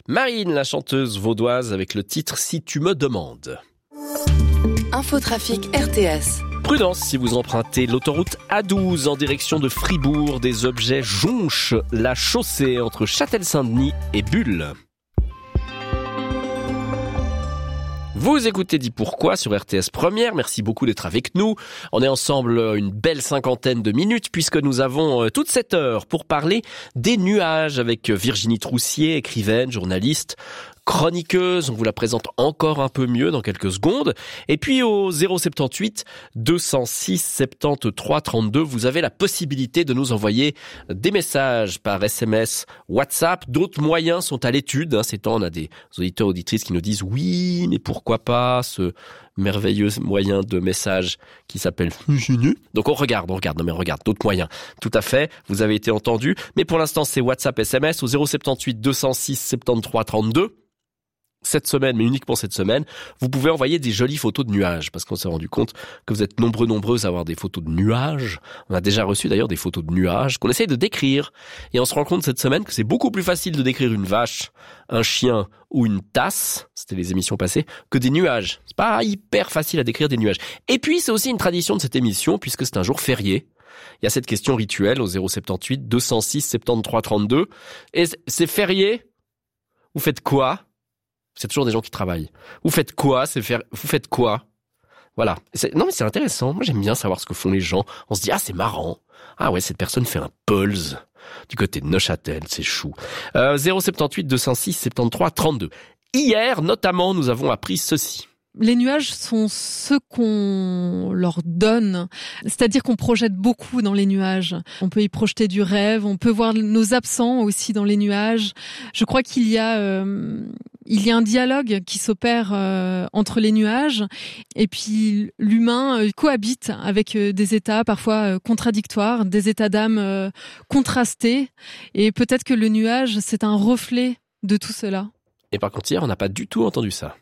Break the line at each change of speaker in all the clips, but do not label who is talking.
Marine, la chanteuse vaudoise, avec le titre « Si tu me demandes ».
Infotrafic RTS.
Prudence si vous empruntez l'autoroute A12 en direction de Fribourg. Des objets jonchent la chaussée entre Châtel-Saint-Denis et Bulle. Vous écoutez Dis Pourquoi sur RTS Première. Merci beaucoup d'être avec nous. On est ensemble une belle 50aine de minutes puisque nous avons toute cette heure pour parler des nuages avec Virginie Troussier, écrivaine, journaliste, chroniqueuse. On vous la présente encore un peu mieux dans quelques secondes. Et puis au 078 206 73 32, vous avez la possibilité de nous envoyer des messages par SMS, WhatsApp. D'autres moyens sont à l'étude. Ces temps, on a des auditeurs, auditrices qui nous disent oui, mais pourquoi pas ce merveilleux moyen de message qui s'appelle Virginie. Donc on regarde. Non mais on regarde d'autres moyens. Tout à fait. Vous avez été entendu. Mais pour l'instant, c'est WhatsApp, SMS au 078 206 73 32. Cette semaine, mais uniquement cette semaine, vous pouvez envoyer des jolies photos de nuages, parce qu'on s'est rendu compte que vous êtes nombreuses à avoir des photos de nuages. On a déjà reçu d'ailleurs des photos de nuages qu'on essaye de décrire. Et on se rend compte cette semaine que c'est beaucoup plus facile de décrire une vache, un chien ou une tasse, c'était les émissions passées, que des nuages. C'est pas hyper facile à décrire des nuages. Et puis c'est aussi une tradition de cette émission, puisque c'est un jour férié. Il y a cette question rituelle au 078 206 73 32. Et c'est férié? Vous faites quoi? C'est toujours des gens qui travaillent. Vous faites quoi? Vous faites quoi? Voilà. Non, mais c'est intéressant. Moi, j'aime bien savoir ce que font les gens. On se dit, c'est marrant. Ah ouais, cette personne fait un pulse du côté de Neuchâtel, c'est chou. 078 206 73 32. Hier, notamment, nous avons appris ceci.
Les nuages sont ce qu'on leur donne, c'est-à-dire qu'on projette beaucoup dans les nuages. On peut y projeter du rêve, on peut voir nos absents aussi dans les nuages. Je crois qu'il y a un dialogue qui s'opère entre les nuages et puis l'humain cohabite avec des états parfois contradictoires, des états d'âme contrastés, et peut-être que le nuage, c'est un reflet de tout cela.
Et par contre, hier, on n'a pas du tout entendu ça.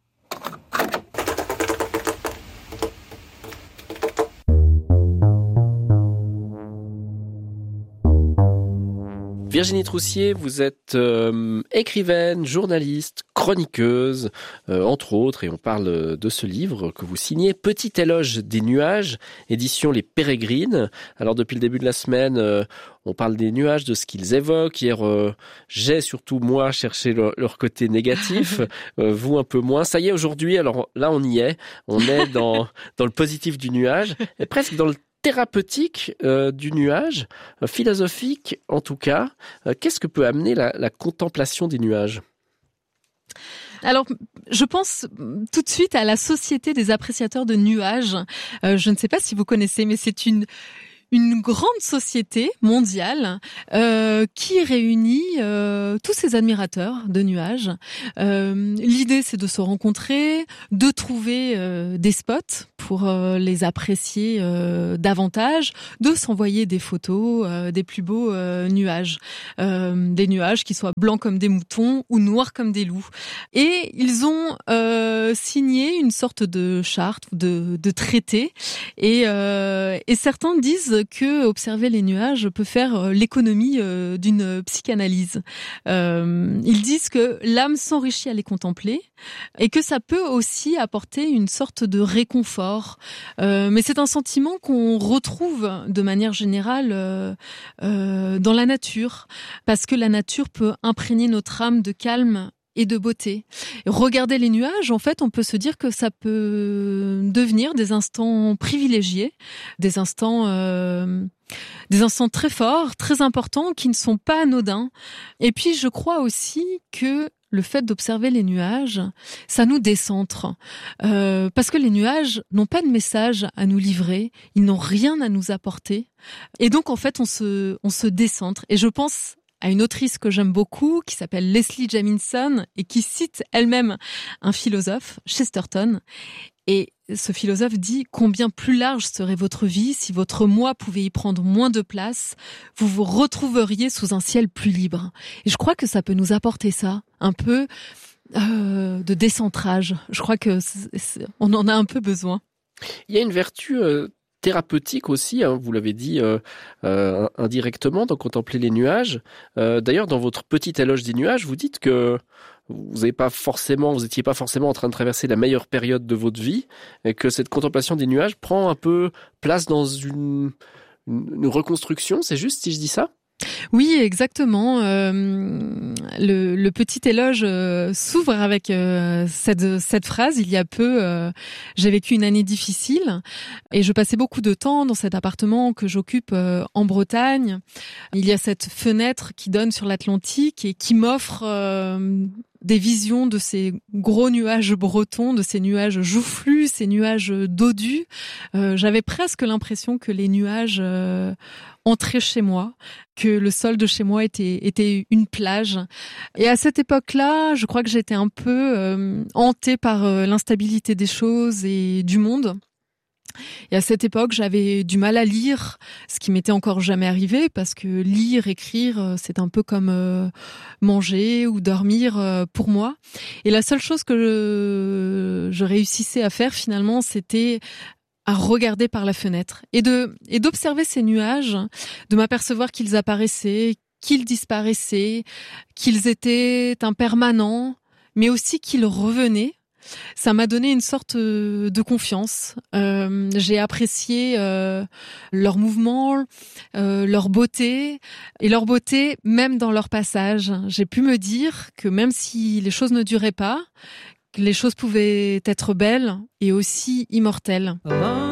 Virginie Troussier, vous êtes écrivaine, journaliste, chroniqueuse, entre autres, et on parle de ce livre que vous signez, Petit éloge des nuages, édition Les Pérégrines. Alors depuis le début de la semaine, on parle des nuages, de ce qu'ils évoquent. Hier, j'ai surtout, moi, cherché leur côté négatif, vous un peu moins. Ça y est, aujourd'hui, alors là, on y est. On est dans le positif du nuage, et presque dans le thérapeutique du nuage, philosophique en tout cas. Qu'est-ce que peut amener la contemplation des nuages ?
Alors, je pense tout de suite à la Société des appréciateurs de nuages. Je ne sais pas si vous connaissez, mais c'est une grande société mondiale qui réunit tous ces admirateurs de nuages. L'idée, c'est de se rencontrer, de trouver des spots pour les apprécier davantage, de s'envoyer des photos des plus beaux nuages. Des nuages qui soient blancs comme des moutons ou noirs comme des loups. Et ils ont signé une sorte de charte, de traité. Et certains disent que observer les nuages peut faire l'économie d'une psychanalyse. Ils disent que l'âme s'enrichit à les contempler et que ça peut aussi apporter une sorte de réconfort. Mais c'est un sentiment qu'on retrouve de manière générale dans la nature, parce que la nature peut imprégner notre âme de calme et de beauté. Regarder les nuages, en fait, on peut se dire que ça peut devenir des instants privilégiés, des instants très forts, très importants, qui ne sont pas anodins. Et puis, je crois aussi que le fait d'observer les nuages, ça nous décentre. Parce que les nuages n'ont pas de message à nous livrer, ils n'ont rien à nous apporter. Et donc, en fait, on se décentre. Et je pense à une autrice que j'aime beaucoup, qui s'appelle Leslie Jamison, et qui cite elle-même un philosophe, Chesterton. Et ce philosophe dit « Combien plus large serait votre vie si votre moi pouvait y prendre moins de place, vous vous retrouveriez sous un ciel plus libre. » Et je crois que ça peut nous apporter ça, un peu de décentrage. Je crois que on en a un peu besoin.
Il y a une vertu thérapeutique aussi, hein, vous l'avez dit indirectement, dans contempler les nuages. D'ailleurs, dans votre petit éloge des nuages, vous dites que vous étiez pas forcément en train de traverser la meilleure période de votre vie, et que cette contemplation des nuages prend un peu place dans une reconstruction. C'est juste si je dis ça?
Oui, exactement. Le petit éloge s'ouvre avec cette phrase. Il y a peu, j'ai vécu une année difficile et je passais beaucoup de temps dans cet appartement que j'occupe en Bretagne. Il y a cette fenêtre qui donne sur l'Atlantique et qui m'offre des visions de ces gros nuages bretons, de ces nuages joufflus, ces nuages dodus. J'avais presque l'impression que les nuages entraient chez moi, que le sol de chez moi était une plage. Et à cette époque-là, je crois que j'étais un peu hantée par l'instabilité des choses et du monde. Et à cette époque, j'avais du mal à lire, ce qui m'était encore jamais arrivé, parce que lire, écrire, c'est un peu comme manger ou dormir pour moi. Et la seule chose que je réussissais à faire finalement, c'était à regarder par la fenêtre et d'observer ces nuages, de m'apercevoir qu'ils apparaissaient, qu'ils disparaissaient, qu'ils étaient impermanents, mais aussi qu'ils revenaient. Ça m'a donné une sorte de confiance. J'ai apprécié leur mouvement, leur beauté, et leur beauté même dans leur passage. J'ai pu me dire que même si les choses ne duraient pas, que les choses pouvaient être belles et aussi immortelles.